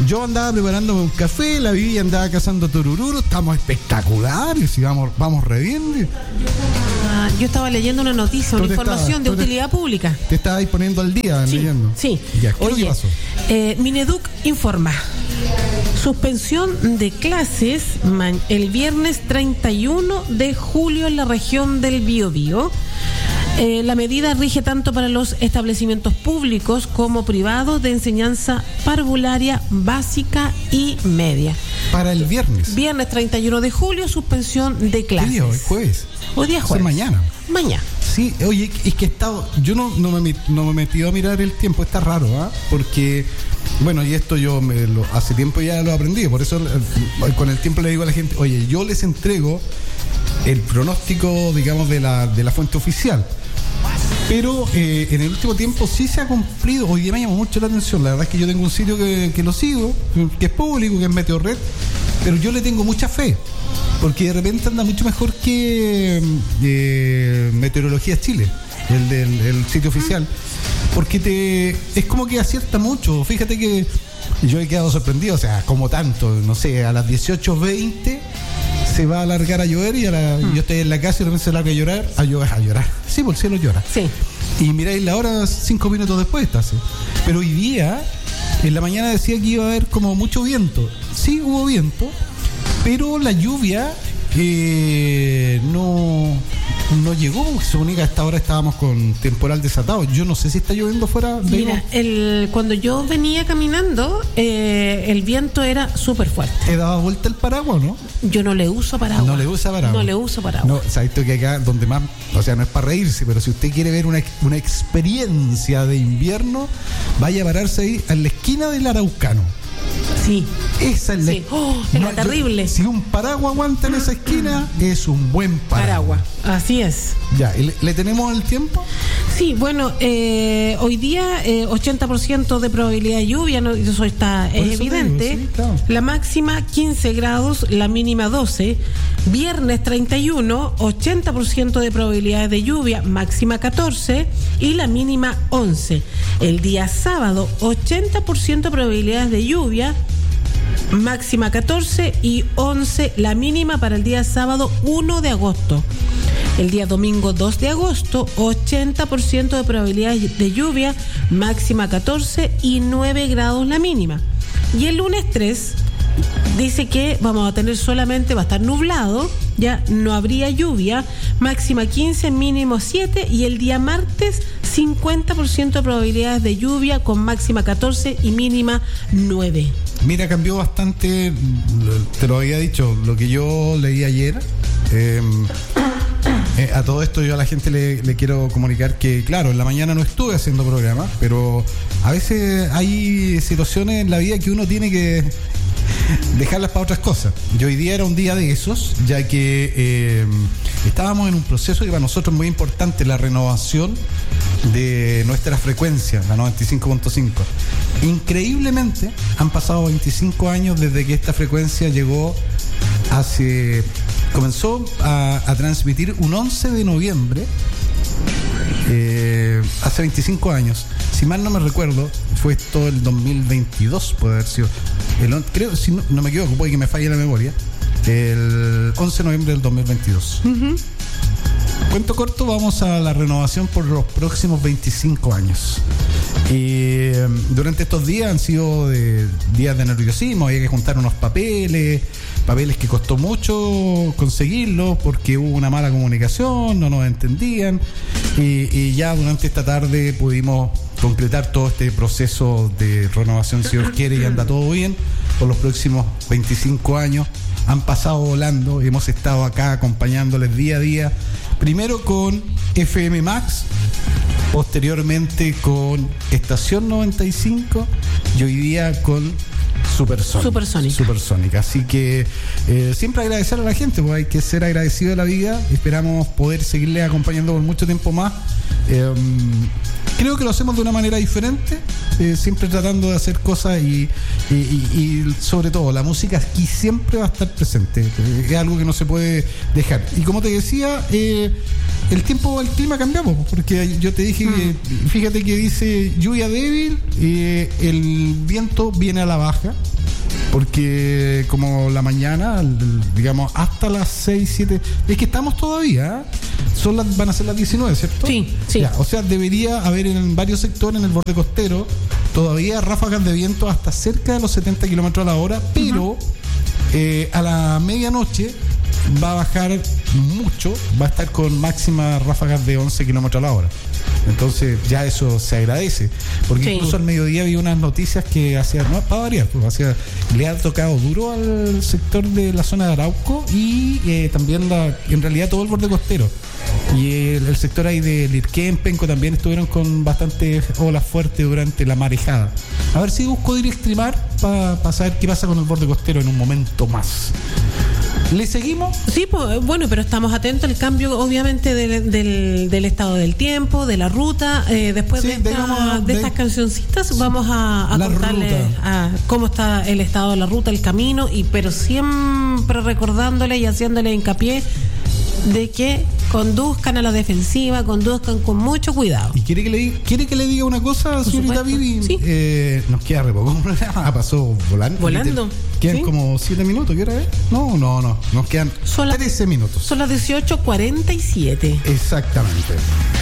Yo andaba preparándome un café, la Vivi andaba cazando turururu, estamos espectaculares y vamos re bien. Yo estaba leyendo una noticia, una información de utilidad pública. Te estabas ahí poniendo al día leyendo. Sí. Ya, ¿qué pasó? Mineduc informa. Suspensión de clases el viernes 31 de julio en la región del Biobío. La medida rige tanto para los establecimientos públicos como privados de enseñanza parvularia básica y media. Para el viernes. Viernes 31 de julio, suspensión de clases. ¿Qué día hoy? ¿Jueves? Hoy día jueves. Mañana. Sí, oye, es que yo no me he metido a mirar el tiempo, está raro, porque, bueno, y esto yo hace tiempo ya lo he aprendido, por eso con el tiempo le digo a la gente, oye, yo les entrego el pronóstico, digamos, de la fuente oficial. Pero en el último tiempo sí se ha cumplido. Hoy día me llamó mucho la atención. La verdad es que yo tengo un sitio que lo sigo, que es público, que es Meteorred, pero yo le tengo mucha fe, porque de repente anda mucho mejor que Meteorología Chile, el sitio oficial, porque es como que acierta mucho. Fíjate que yo he quedado sorprendido, o sea, como tanto, no sé, a las 18:20 se va a alargar a llover y yo estoy en la casa y de repente se larga a llorar. Sí, por el cielo llora. Sí. Y miráis la hora 5 minutos después está así. Pero hoy día, en la mañana decía que iba a haber como mucho viento. Sí, hubo viento, pero la lluvia no llegó. Se supone que a esta hora estábamos con temporal desatado. Yo no sé si está lloviendo fuera de... Mira, cuando yo venía caminando, el viento era súper fuerte. ¿Te daba vuelta el paraguas, no? Yo no le uso paraguas. No le usa paraguas. No le uso paraguas. No, sabes tú que acá donde más, o sea, no es para reírse, pero si usted quiere ver una experiencia de invierno, vaya a pararse ahí en la esquina del Araucano. Sí. Esa es la... Sí. Era terrible. Si un paraguas aguanta en esa esquina, es un buen paraguas. Así es. Ya, ¿le tenemos el tiempo? Sí, bueno, hoy día 80% de probabilidad de lluvia, ¿no? Eso es evidente. Digo, sí, claro. La máxima 15 grados, la mínima 12. Viernes 31, 80% de probabilidades de lluvia, máxima 14 y la mínima 11. El día sábado, 80% de probabilidades de lluvia, máxima 14 y 11 la mínima para el día sábado 1 de agosto. El día domingo 2 de agosto, 80% de probabilidades de lluvia, máxima 14 y 9 grados la mínima. Y el lunes 3 dice que vamos a tener solamente, va a estar nublado, ya no habría lluvia, máxima 15, mínimo 7, y el día martes 50% de probabilidades de lluvia con máxima 14 y mínima 9. Mira, cambió bastante, te lo había dicho, lo que yo leí ayer. A todo esto yo a la gente le quiero comunicar que, claro, en la mañana no estuve haciendo programa, pero a veces hay situaciones en la vida que uno tiene que dejarlas para otras cosas. Y hoy día era un día de esos, ya que estábamos en un proceso que para nosotros es muy importante, la renovación de nuestra frecuencia, la 95.5. Increíblemente han pasado 25 años desde que esta frecuencia llegó comenzó a transmitir un 11 de noviembre, hace 25 años. Si mal no me recuerdo, fue esto el 2022, puede haber sido. Creo, si no me equivoco, puede que me falle la memoria. El 11 de noviembre del 2022. Uh-huh. Cuento corto, vamos a la renovación por los próximos 25 años. Y durante estos días han sido días de nerviosismo, había que juntar unos papeles que costó mucho conseguirlos porque hubo una mala comunicación, no nos entendían, y ya durante esta tarde pudimos concretar todo este proceso de renovación, si Dios quiere, y anda todo bien por los próximos 25 años. Han pasado volando, hemos estado acá acompañándoles día a día, primero con FM Max, posteriormente con Estación 95 y hoy día con Supersónica. Así que siempre agradecer a la gente, porque hay que ser agradecido de la vida. Esperamos poder seguirle acompañando por mucho tiempo más. creo que lo hacemos de una manera diferente, siempre tratando de hacer cosas y sobre todo la música aquí siempre va a estar presente, es algo que no se puede dejar. Y como te decía, el clima cambiamos, porque yo te dije que, fíjate que dice lluvia débil, el viento viene a la baja, porque como la mañana, digamos, hasta las 6, 7, es que estamos todavía, van a ser las 19, ¿cierto? Sí. Ya, o sea, debería haber en varios sectores, en el borde costero, todavía ráfagas de viento hasta cerca de los 70 kilómetros a la hora, pero a la medianoche va a bajar mucho, va a estar con máximas ráfagas de 11 kilómetros a la hora. Entonces ya eso se agradece, porque incluso al mediodía vi unas noticias que para variar, le ha tocado duro al sector de la zona de Arauco y también en realidad todo el borde costero. Y el sector ahí de Lirquén, Penco también estuvieron con bastantes olas fuertes durante la marejada. A ver si busco ir a streamar para saber qué pasa con el borde costero en un momento más. ¿Le seguimos? Sí, pues, bueno, pero estamos atentos al cambio, obviamente, del estado del tiempo, de la ruta. Después de estas cancioncitas, vamos a contarle cómo está el estado de la ruta, el camino, pero siempre recordándole y haciéndole hincapié de que conduzcan a la defensiva, conduzcan con mucho cuidado. ¿Y quiere que le diga una cosa, señorita Vivi? Sí. Nos queda re poco. Pasó volando. Quedan como 7 minutos, ¿qué hora es? No. Nos quedan 13 minutos. Son las 18:47. Exactamente.